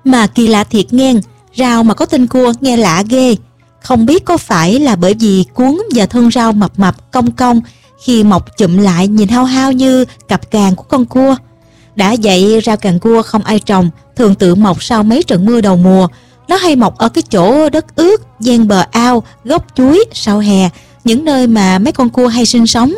Mà kỳ lạ thiệt nghen, rau mà có tên cua nghe lạ ghê. Không biết có phải là bởi vì cuống và thân rau mập mập cong cong khi mọc chụm lại nhìn hao hao như cặp càng của con cua. Đã vậy rau càng cua không ai trồng, thường tự mọc sau mấy trận mưa đầu mùa. Nó hay mọc ở cái chỗ đất ướt, ven bờ ao, gốc chuối, sau hè, những nơi mà mấy con cua hay sinh sống.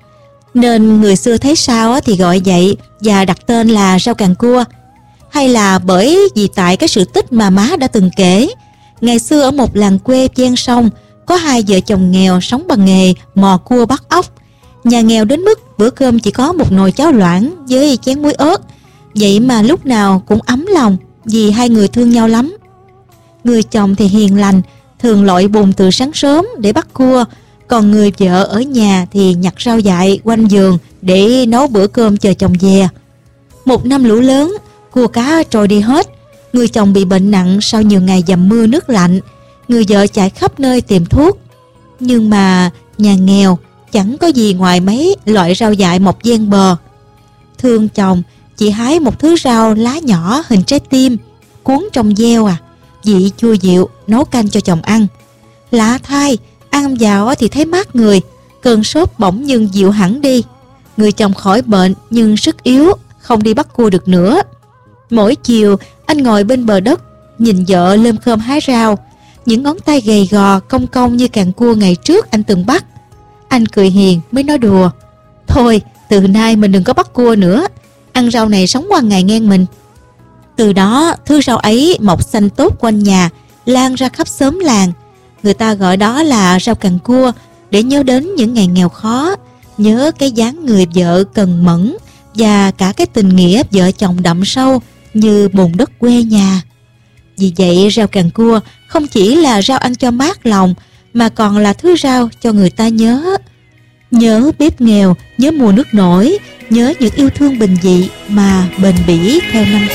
Nên người xưa thấy sao thì gọi vậy và đặt tên là rau càng cua. Hay là bởi vì tại cái sự tích mà má đã từng kể. Ngày xưa ở một làng quê ven sông, có hai vợ chồng nghèo sống bằng nghề mò cua bắt ốc. Nhà nghèo đến mức bữa cơm chỉ có một nồi cháo loãng với chén muối ớt. Vậy mà lúc nào cũng ấm lòng vì hai người thương nhau lắm. Người chồng thì hiền lành, thường lội bùn từ sáng sớm để bắt cua. Còn người vợ ở nhà thì nhặt rau dại quanh vườn để nấu bữa cơm chờ chồng về. Một năm lũ lớn, cua cá trôi đi hết. Người chồng bị bệnh nặng sau nhiều ngày dầm mưa nước lạnh. Người vợ chạy khắp nơi tìm thuốc. Nhưng mà nhà nghèo chẳng có gì ngoài mấy loại rau dại mọc ven bờ. Thương chồng, chị hái một thứ rau lá nhỏ hình trái tim, cuốn trong gieo vị chua dịu, nấu canh cho chồng ăn. Lạ thay, ăn vào thì thấy mát người, cơn sốt bỗng nhưng dịu hẳn đi. Người chồng khỏi bệnh nhưng sức yếu, không đi bắt cua được nữa. Mỗi chiều, anh ngồi bên bờ đất, nhìn vợ lơm khơm hái rau. Những ngón tay gầy gò, cong cong như càng cua ngày trước anh từng bắt. Anh cười hiền mới nói đùa: "Thôi, từ nay mình đừng có bắt cua nữa, ăn rau này sống qua ngày ngang mình." Từ đó, thứ rau ấy mọc xanh tốt quanh nhà, lan ra khắp xóm làng. Người ta gọi đó là rau càng cua để nhớ đến những ngày nghèo khó, nhớ cái dáng người vợ cần mẫn và cả cái tình nghĩa vợ chồng đậm sâu như bùn đất quê nhà. Vì vậy rau càng cua không chỉ là rau ăn cho mát lòng mà còn là thứ rau cho người ta nhớ. Nhớ bếp nghèo, nhớ mùa nước nổi, nhớ những yêu thương bình dị mà bền bỉ theo năm tháng.